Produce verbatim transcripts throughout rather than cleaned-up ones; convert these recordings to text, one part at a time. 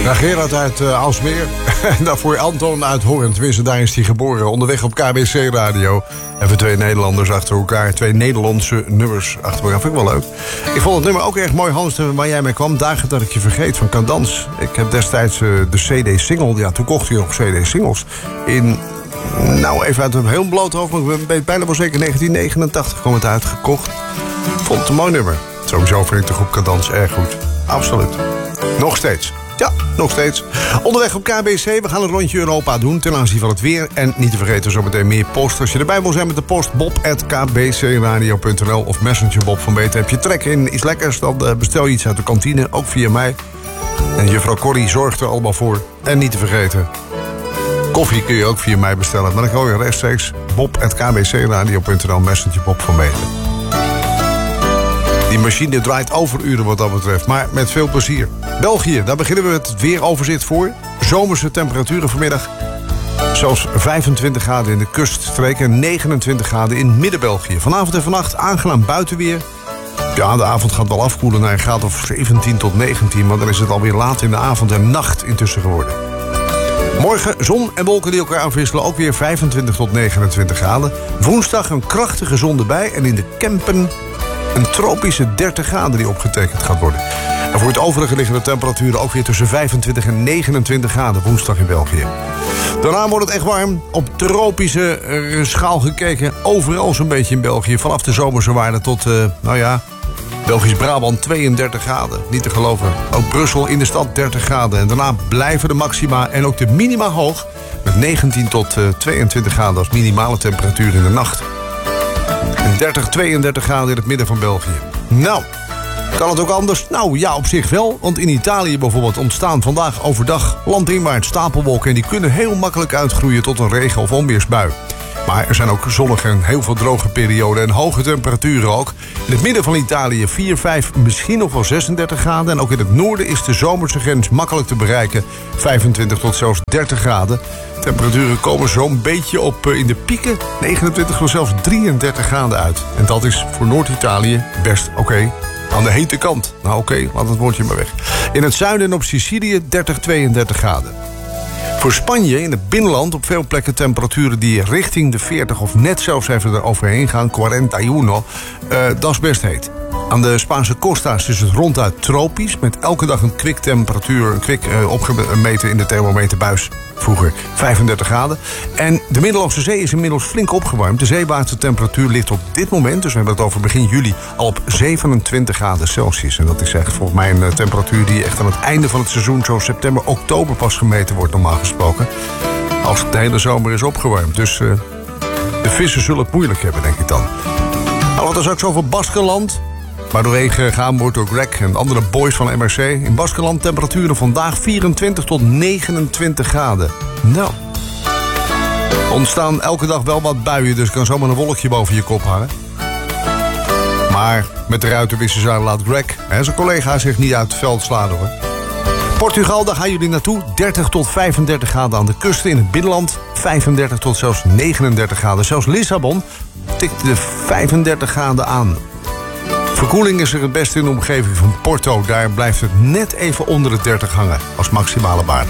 Ja, Gerard uit uh, Aalsmeer. En daarvoor Anton uit Hoorn. Tenminste, daar is hij geboren. Onderweg op K B C Radio. Even twee Nederlanders achter elkaar. Twee Nederlandse nummers achter elkaar. Vind ik wel leuk. Ik vond het nummer ook erg mooi, Hans, waar jij mee kwam. Dagen dat ik je vergeet van Cadans. Ik heb destijds uh, de C D-single. Ja, toen kocht hij nog C D-singles. In, nou, even uit een heel bloot hoofd. Maar ik weet bijna wel zeker negentien negenentachtig kwam het uitgekocht. Vond het een mooi nummer. Sowieso vind ik de groep Cadans erg goed. Absoluut. Nog steeds. Ja, nog steeds. Onderweg op K B C. We gaan een rondje Europa doen ten aanzien van het weer. En niet te vergeten zometeen meer post. Als je erbij wil zijn met de post, bob at k b c radio punt n l of Messenger Bob van Weten. Heb je trek in iets lekkers, dan bestel je iets uit de kantine. Ook via mij. En juffrouw Corrie zorgt er allemaal voor. En niet te vergeten, koffie kun je ook via mij bestellen. Maar dan gooi je rechtstreeks bob at k b c radio punt n l, Messenger Bob van Weten. Die machine draait overuren wat dat betreft, maar met veel plezier. België, daar beginnen we met het weeroverzicht voor. Zomerse temperaturen vanmiddag. Zelfs vijfentwintig graden in de kuststreken, negenentwintig graden in Midden-België. Vanavond en vannacht aangenaam buitenweer. Ja, de avond gaat wel afkoelen naar een graad of zeventien tot negentien... maar dan is het alweer laat in de avond en nacht intussen geworden. Morgen zon en wolken die elkaar afwisselen, ook weer vijfentwintig tot negenentwintig graden. Woensdag een krachtige zon erbij en in de Kempen een tropische dertig graden die opgetekend gaat worden. En voor het overige liggen de temperaturen ook weer tussen vijfentwintig en negenentwintig graden woensdag in België. Daarna wordt het echt warm. Op tropische uh, schaal gekeken. Overal zo'n beetje in België. Vanaf de zomerse waarde tot, uh, nou ja, Belgisch Brabant tweeëndertig graden. Niet te geloven. Ook Brussel in de stad dertig graden. En daarna blijven de maxima en ook de minima hoog. Met negentien tot uh, tweeëntwintig graden als minimale temperatuur in de nacht. En dertig, tweeëndertig graden in het midden van België. Nou, kan het ook anders? Nou ja, op zich wel. Want in Italië bijvoorbeeld ontstaan vandaag overdag landinwaarts stapelwolken. En die kunnen heel makkelijk uitgroeien tot een regen- of onweersbui. Maar er zijn ook zonnige en heel veel droge perioden en hoge temperaturen ook. In het midden van Italië vier, vijf, misschien nog wel zesendertig graden. En ook in het noorden is de zomerse grens makkelijk te bereiken. vijfentwintig tot zelfs dertig graden. Temperaturen komen zo'n beetje op in de pieken. negenentwintig tot zelfs drieëndertig graden uit. En dat is voor Noord-Italië best oké. Okay. Aan de hete kant. Nou oké, okay, laat het woordje maar weg. In het zuiden en op Sicilië dertig, tweeëndertig graden. Voor Spanje in het binnenland op veel plekken temperaturen die richting de veertig of net zelfs even eroverheen gaan. eenenveertig. Uh, dat is best heet. Aan de Spaanse costa's is het ronduit tropisch. Met elke dag een kwik temperatuur, een kwik uh, opgemeten in de thermometerbuis. Vroeger vijfendertig graden. En de Middellandse Zee is inmiddels flink opgewarmd. De zeewatertemperatuur ligt op dit moment, dus we hebben het over begin juli, al op zevenentwintig graden Celsius. En dat is echt volgens mij een temperatuur die echt aan het einde van het seizoen, zo september, oktober pas gemeten wordt normaal gesproken. Als de hele zomer is opgewarmd. Dus uh, de vissen zullen het moeilijk hebben, denk ik dan. Nou, wat is ook zo voor Baskenland? Maar doorheen gaan wordt door Greg en andere boys van M R C. In Baskenland temperaturen vandaag vierentwintig tot negenentwintig graden. Nou, ontstaan elke dag wel wat buien, dus kan zomaar een wolkje boven je kop hangen. Maar met de ruitenwissers aan laat Greg en zijn collega zich niet uit het veld slaan hoor. Portugal, daar gaan jullie naartoe. dertig tot vijfendertig graden aan de kusten. In het binnenland vijfendertig tot zelfs negenendertig graden. Zelfs Lissabon tikt de vijfendertig graden aan. Verkoeling is er het beste in de omgeving van Porto. Daar blijft het net even onder de dertig hangen als maximale waarde.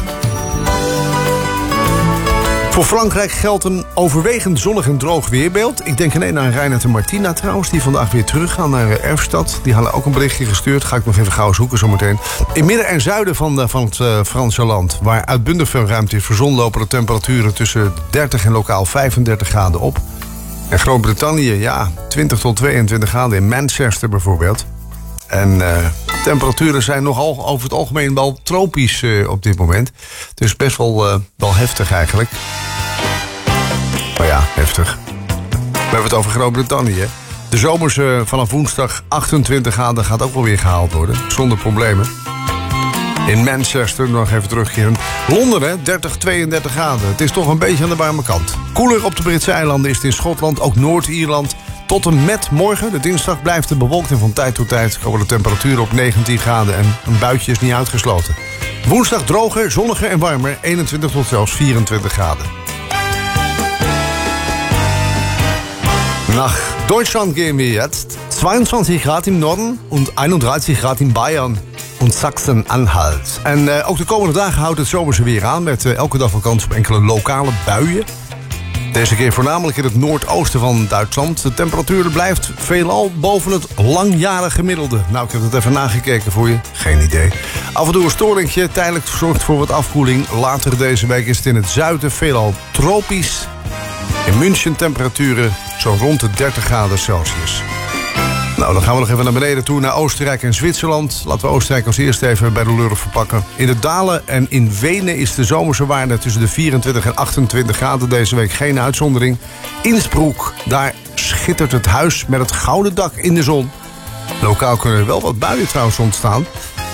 Voor Frankrijk geldt een overwegend zonnig en droog weerbeeld. Ik denk alleen aan Reinhard en Martina trouwens, die vandaag weer teruggaan naar Erfstad. Die hadden ook een berichtje gestuurd. Ga ik nog even gauw zoeken zometeen. In midden en zuiden van, van het uh, Franse land, waar uitbundig veel ruimte is voor zon, lopen de temperaturen tussen dertig en lokaal vijfendertig graden op. En Groot-Brittannië, ja, twintig tot tweeëntwintig graden in Manchester bijvoorbeeld. En uh, temperaturen zijn nogal over het algemeen wel tropisch uh, op dit moment. Dus best wel, uh, wel heftig eigenlijk. Maar ja, heftig. We hebben het over Groot-Brittannië. De zomers uh, vanaf woensdag achtentwintig graden gaat ook wel weer gehaald worden. Zonder problemen. In Manchester, nog even terugkeren. Londen, hè, dertig, tweeëndertig graden. Het is toch een beetje aan de warme kant. Koeler op de Britse eilanden is het in Schotland, ook Noord-Ierland. Tot en met morgen, de dinsdag, blijft het bewolkt. En van tijd tot tijd komen de temperaturen op negentien graden. En een buitje is niet uitgesloten. Woensdag droger, zonniger en warmer. eenentwintig tot zelfs vierentwintig graden. Nach Deutschland gehen wir jetzt. zweiundzwanzig Grad im Norden und einunddreißig Grad in Bayern. en Sachsen-Anhalt. En uh, ook de komende dagen houdt het zomerse weer aan... met uh, elke dag wel kans op enkele lokale buien. Deze keer voornamelijk in het noordoosten van Duitsland. De temperatuur blijft veelal boven het langjarig gemiddelde. Nou, ik heb het even nagekeken voor je. Geen idee. Af en toe een storingje. Tijdelijk zorgt voor wat afkoeling. Later deze week is het in het zuiden veelal tropisch. In München temperaturen zo rond de dertig graden Celsius. Nou, dan gaan we nog even naar beneden toe, naar Oostenrijk en Zwitserland. Laten we Oostenrijk als eerste even bij de lurf verpakken. In de Dalen en in Wenen is de zomerse waarde tussen de vierentwintig en achtentwintig graden. Deze week geen uitzondering. Innsbruck, daar schittert het huis met het gouden dak in de zon. Lokaal kunnen er wel wat buien trouwens ontstaan.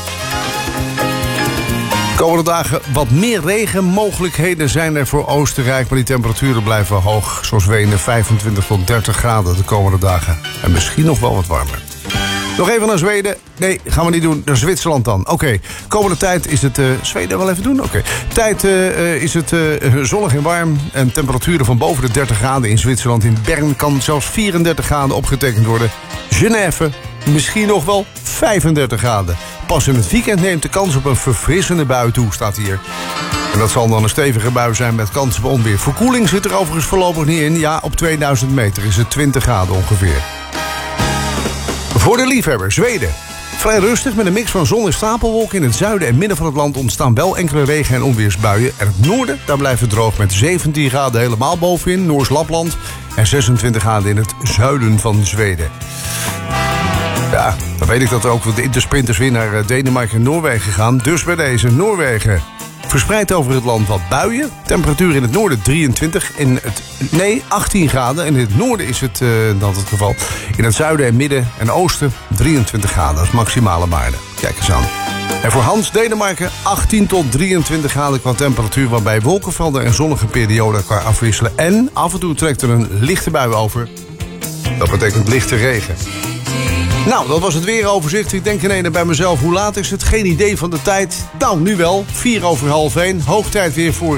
De komende dagen wat meer regenmogelijkheden zijn er voor Oostenrijk... maar die temperaturen blijven hoog. Zoals Wenen vijfentwintig tot dertig graden de komende dagen. En misschien nog wel wat warmer. Nog even naar Zweden. Nee, gaan we niet doen. Naar Zwitserland dan. Oké, okay. Komende tijd is het... Uh, Zweden wel even doen? Oké. Okay. Tijd uh, is het uh, zonnig en warm. En temperaturen van boven de dertig graden in Zwitserland. In Bern kan zelfs vierendertig graden opgetekend worden. Genève misschien nog wel vijfendertig graden. Pas in het weekend neemt de kans op een verfrissende bui toe, staat hier. En dat zal dan een stevige bui zijn met kans op onweer. Verkoeling zit er overigens voorlopig niet in. Ja, op tweeduizend meter is het twintig graden ongeveer. Voor de liefhebber, Zweden. Vrij rustig met een mix van zon en stapelwolken. In het zuiden en midden van het land ontstaan wel enkele regen- en onweersbuien. En het noorden, daar blijft het droog met zeventien graden helemaal bovenin, Noors-Lapland. En zesentwintig graden in het zuiden van Zweden. Ja, dan weet ik dat er ook de intersprinters weer naar Denemarken en Noorwegen gaan. Dus bij deze Noorwegen. Verspreid over het land wat buien. Temperatuur in het noorden drieëntwintig. In het, nee, achttien graden. En in het noorden is het uh, dat het geval. In het zuiden en midden en oosten drieëntwintig graden. Dat is maximale waarde. Kijk eens aan. En voor Hans, Denemarken, achttien tot drieëntwintig graden qua temperatuur... waarbij wolkenvelden en zonnige perioden elkaar afwisselen. En af en toe trekt er een lichte bui over. Dat betekent lichte regen. Nou, dat was het weeroverzicht. Ik denk ineens bij mezelf, hoe laat is het? Geen idee van de tijd. Nou, nu wel. Vier over half één. Hoog tijd weer voor